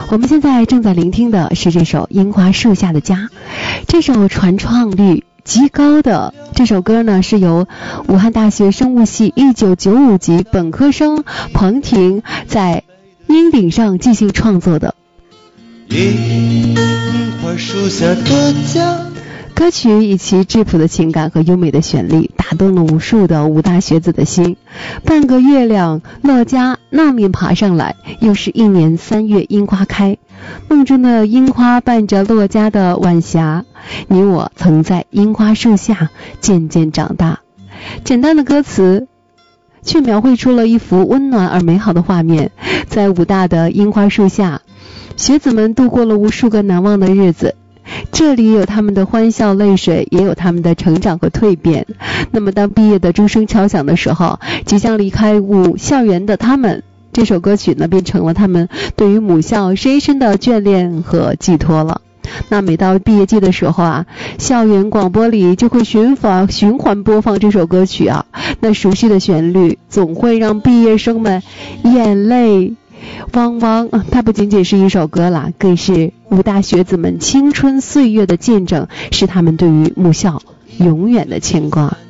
我们现在正在聆听的是这首《樱花树下的家》，这首传唱率极高的这首歌呢，是由武汉大学生物系1995级本科生彭婷在音顶上即兴创作的。 樱花树下的家， 歌曲以其质朴的情感和优美的旋律打动了无数的武大学子的心。半个月亮乐家那面爬上来，又是一年3月樱花开，梦中的樱花伴着乐家的晚霞，你我曾在樱花树下渐渐长大。简单的歌词却描绘出了一幅温暖而美好的画面。在武大的樱花树下，学子们度过了无数个难忘的日子，这里有他们的欢笑泪水，也有他们的成长和蜕变。那么当毕业的钟声敲响的时候，即将离开母校园的他们，这首歌曲呢便成了他们对于母校深深的眷恋和寄托了。那每到毕业季的时候啊，校园广播里就会循环播放这首歌曲啊，那熟悉的旋律总会让毕业生们眼泪汪汪。它不仅仅是一首歌啦，更是武大学子们青春岁月的见证，是他们对于母校永远的牵挂。